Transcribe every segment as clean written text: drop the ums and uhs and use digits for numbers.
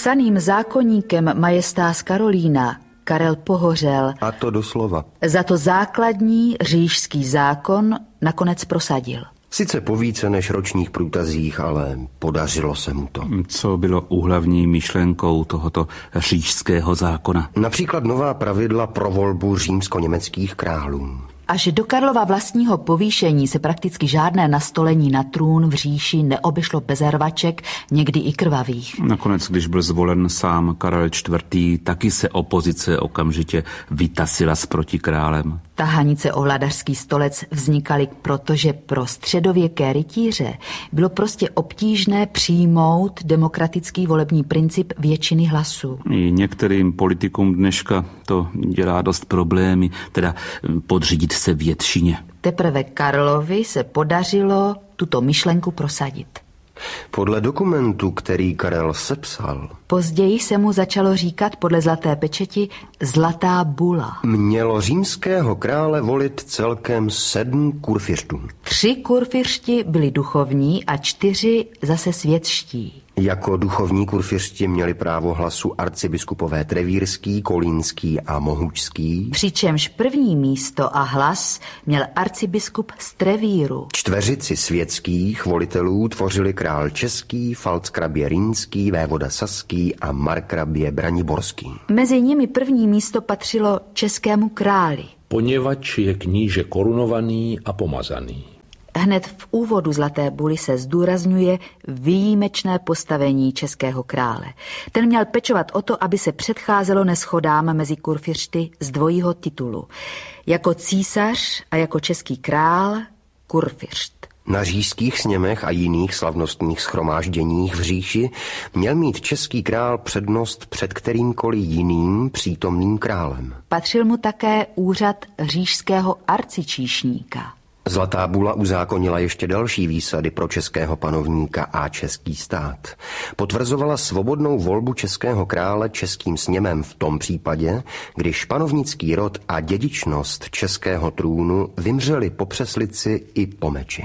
Psaným zákoníkem Majestas Karolína Karel pohořel. A to doslova. Za to základní říšský zákon nakonec prosadil. Sice po více než ročních průtazích, ale podařilo se mu to. Co bylo úhlavní myšlenkou tohoto říšského zákona? Například nová pravidla pro volbu římsko-německých králů. Až do Karlova vlastního povýšení se prakticky žádné nastolení na trůn v říši neobešlo bez rvaček, někdy i krvavých. Nakonec, když byl zvolen sám Karel IV., taky se opozice okamžitě vytasila s protikrálem. Tahanice o vladařský stolec vznikaly, protože pro středověké rytíře bylo prostě obtížné přijmout demokratický volební princip většiny hlasů. I některým politikům dneška to dělá dost problémy, teda podřídit se většině. Teprve Karlovi se podařilo tuto myšlenku prosadit. Podle dokumentu, který Karel sepsal, později se mu začalo říkat podle zlaté pečeti zlatá bula. Mělo římského krále volit celkem 7 kurfiřtů. 3 kurfiřti byli duchovní a 4 zase světští. Jako duchovní kurfiřti měli právo hlasu arcibiskupové Trevírský, Kolínský a Mohučský. Přičemž první místo a hlas měl arcibiskup z Trevíru. Čtveřici světských volitelů tvořili král český, falckrabě rýnský, vévoda saský a markrabě braniborský. Mezi nimi první místo patřilo českému králi. Poněvadž je kníže korunovaný a pomazaný. Hned v úvodu zlaté buly se zdůrazňuje výjimečné postavení českého krále. Ten měl pečovat o to, aby se předcházelo neshodám mezi kurfiřty z dvojího titulu. Jako císař a jako český král kurfiřt. Na říšských sněmech a jiných slavnostních shromážděních v říši měl mít český král přednost před kterýmkoliv jiným přítomným králem. Patřil mu také úřad říšského arcičíšníka. Zlatá bula uzákonila ještě další výsady pro českého panovníka a český stát. Potvrzovala svobodnou volbu českého krále českým sněmem v tom případě, když panovnický rod a dědičnost českého trůnu vymřeli po přeslici i po meči.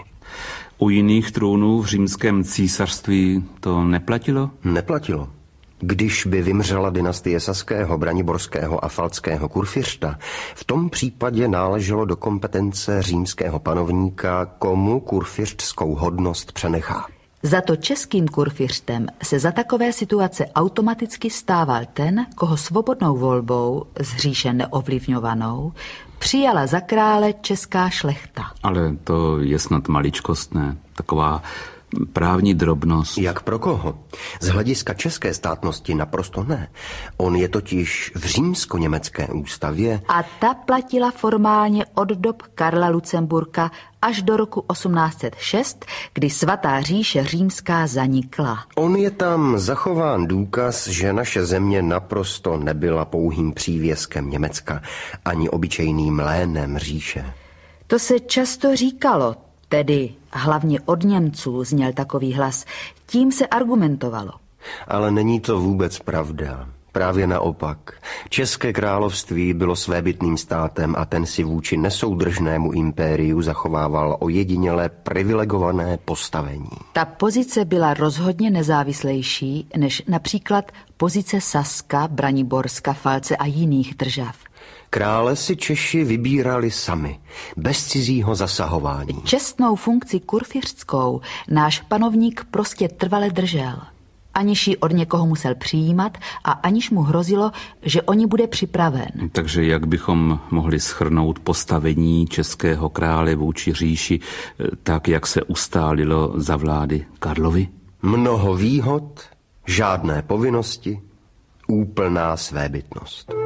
U jiných trůnů v římském císařství to neplatilo? Neplatilo. Když by vymřela dynastie saského, braniborského a falckého kurfiřta, v tom případě náleželo do kompetence římského panovníka, komu kurfiřtskou hodnost přenechá. Za to českým kurfiřtem se za takové situace automaticky stával ten, koho svobodnou volbou, z říše neovlivňovanou, přijala za krále česká šlechta. Ale to je snad maličkost, ne? Taková právní drobnost. Jak pro koho? Z hlediska české státnosti naprosto ne. On je totiž v římsko-německé ústavě. A ta platila formálně od dob Karla Lucemburka až do roku 1806, kdy svatá říše římská zanikla. On je tam zachován důkaz, že naše země naprosto nebyla pouhým přívěskem Německa, ani obyčejným lénem říše. To se často říkalo, tedy hlavně od Němců zněl takový hlas. Tím se argumentovalo. Ale není to vůbec pravda. Právě naopak. České království bylo svébytným státem a ten si vůči nesoudržnému impériu zachovával ojedinělé privilegované postavení. Ta pozice byla rozhodně nezávislejší než například pozice Saska, Braniborska, Falce a jiných držav. Krále si Češi vybírali sami, bez cizího zasahování. Čestnou funkci kurfiřtskou náš panovník prostě trvale držel. Aniž ji od někoho musel přijímat a aniž mu hrozilo, že o ní bude připraven. Takže jak bychom mohli shrnout postavení českého krále vůči říši, tak jak se ustálilo za vlády Karlovy? Mnoho výhod, žádné povinnosti, úplná svébytnost.